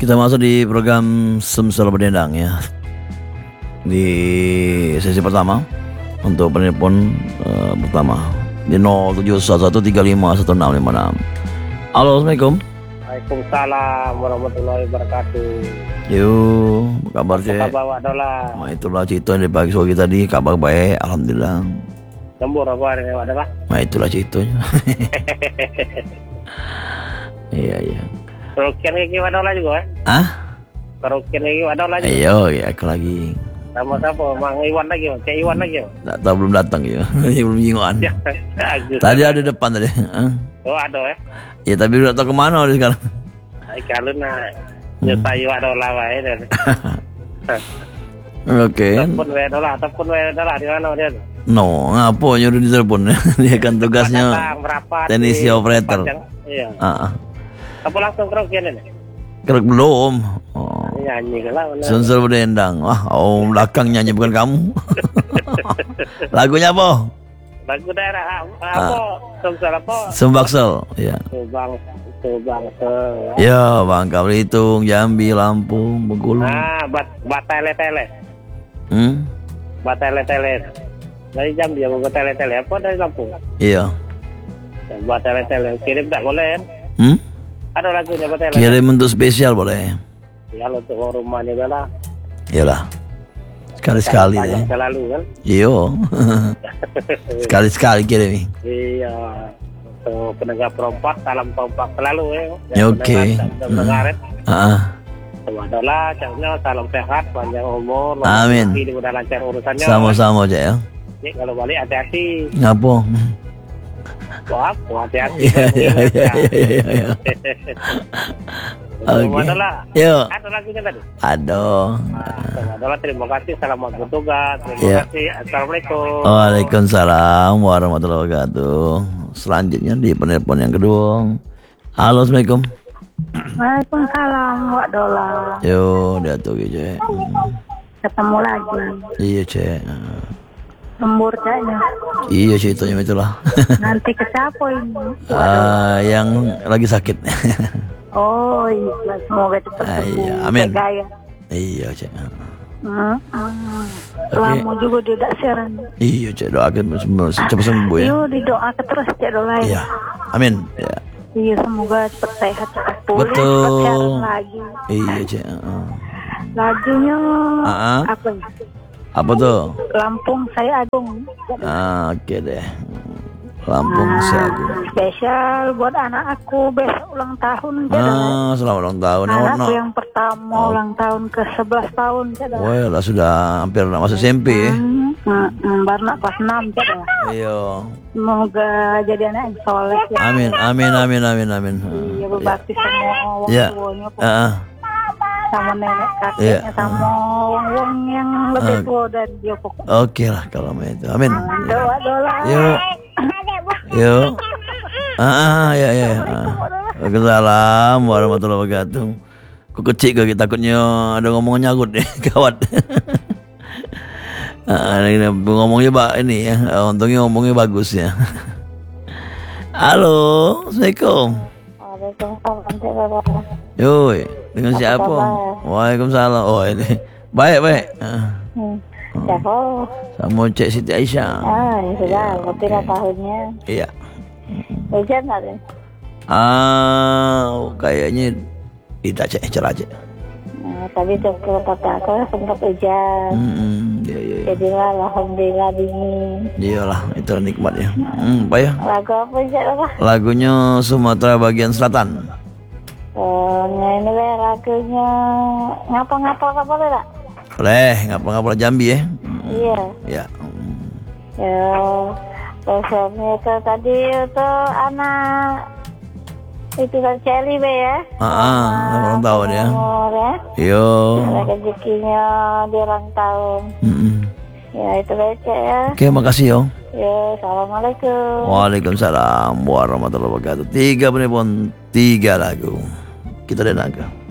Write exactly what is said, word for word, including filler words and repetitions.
Kita masuk di program Semsel Berdendang ya. Di sesi pertama untuk penelpon uh, pertama di nol tujuh satu tiga lima satu enam lima enam. Halo, Assalamualaikum. Waalaikumsalam warahmatullahi wabarakatuh. Yuk, apa kabar Cek? Apa kabar Dola? Nah, itulah Cito yang di pagi sore tadi, kabar baik, alhamdulillah. Lembur apa hari ini Dola? Nah, itulah Citonya. Iya, iya. Kerukian lagi Dola juga eh? Ah? Kerukian lagi Dola juga? Ayo, ya aku lagi. Sama siapa? Mang Iwan lagi, Cek Iwan lagi. Tak tahu, belum datang ya. Belum jingoan. Tadi ada depan tadi. Oh ada eh? Ya tapi udah tahu kemana dia sekarang. Kalau nak nyutai Dola wae dan. Oke. Ataupun wae Dola, ataupun wae Dola di mana dia? No, ngapa nyuruh di telepon? Dia kan tugasnya teknisi operator. Iya. Ah. Apa langsung kerukian ini? Keruk belum. Oh. Nyanyi lah. Semsel Berdendang. Wah, oh belakang nyanyi bukan kamu. Lagunya apa? Lagu daerah apa? Semsel apa? Sembaksel. Ya. Subang, Subang, se. Ya, Bangka Belitung, Jambi, Lampung, Bengkulu. Ah, bat batele-tele. Hmm? Batele-tele. Dari Jambi yang batele-tele apa dari Lampung? Iya. Batele-tele kirim tak boleh kan? Hmm? Ada lagunya batele. Kirim untuk spesial boleh. Ya untuk orang rumahnya lah. Iyalah. Sekali-sekali deh. Selalu kan? Iyo. Sekali-sekali kirim. Iya. Untuk penegak perompak, salam perompak selalu Ya, ya. oke. Mendengar. Heeh. Adalah, caknya salam sehat, panjang umur. Amin. Ini udah lancar urusannya. Sama-sama aja ya. Ya, kalau balik hati-hati. Ngapa? Wah, hati-hati. Iya, iya, iya, iya, iya. Oke. Adalah. Yuk. Ada lagunya tadi? Ada. Adalah, terima kasih. Selamat bertugas. Terima Ya. kasih. Assalamualaikum. Waalaikumsalam warahmatullahi wabarakatuh. Selanjutnya di penelpon yang kedua. Halo, Assalamualaikum. Waalaikumsalam Wak Dola. Yo, dia tuh Cek. Ketemu lagi. Iya, Cek. Lembur kayaknya. Iya, ceritanya itulah. Nanti ke siapa ini? Ah, yang lagi sakit. Oh iya, semoga cepat Ah, sembuh. iya, amin. Gaya. Iya, Cek. Hmm, hmm. Oke. Lama juga tidak siaran. Iya, Cek, doakan semua cepat sembuh ya. Yo didoa terus Cek Dola. Iya. Amin. Ya. Iya, semoga cepat sehat, cepat pulih, cepat Betul. siaran lagi. Iya, Cek. Heeh. Lagunya Ah, ah. apa ya? Apa tuh? Lampung Saya Agung. Ah, oke deh. Lampung Nah, Sagu. spesial buat anak aku besok ulang tahun Cek Dola. Ah, selamat ulang tahun. Anakku no. yang pertama Oh. ulang tahun ke sebelas tahun Cek Dola. Wah, lah sudah hampir nak masuk S M P ya. Hmm, hmm, hmm, baru nak kelas enam Cek Dola. Iya. Semoga jadi anak yang soleh ya. Amin, amin, amin, amin, amin. Iya, berbakti sama orang Ya. tuanya, Ah, sama nenek kakeknya, Ya. sama orang yang lebih Ah. tua dari dia pokoknya. oke lah kalau itu. Amin. Doa Dola. Yuk. Yuk. Ah, ah, ya, ya. Ah. Waalaikumsalam warahmatullahi wabarakatuh. Kok kecil ke takutnya ada ngomong nyangkut deh, gawat. Ah, ini ngomongnya pak ini ya, untungnya ngomongnya bagus ya. Halo, Assalamualaikum. Waalaikumsalam Cek Dola. Yoi, dengan Apa siapa? kabar? Waalaikumsalam. Oh ini baik baik. Ah, Hmm. Siapa? sama Cek Siti Aisyah. Ah, ya sudah, berarti lah tahunnya. Iya. Hujan tadi. Ah, kayaknya tidak Cek, cerah Cek. Nah, tadi tuh ke kota aku sempat hujan. Hmm, iya iya. Iya. Jadilah alhamdulillah dingin. Iyalah, itu nikmatnya. Hmm, apa ya? Lagu apa Cek Dola? Lagunya Sumatera bagian selatan. Oh, ini lah lagunya ngapa-ngapa apa boleh tak? Boleh, ngapa-ngapa Jambi ya? Iya. Ya. Ya, terusnya itu tadi itu anak itu kan Celi be ya. Ah, ah, ulang tahun ya. Umur ya. Yo. Ada rezekinya di ulang tahun. Mm-mm. Ya itu becek ya. Oke, makasih yo. Ya, assalamualaikum. Waalaikumsalam warahmatullahi wabarakatuh. Tiga penelpon, tiga lagu. Kita dengarkan.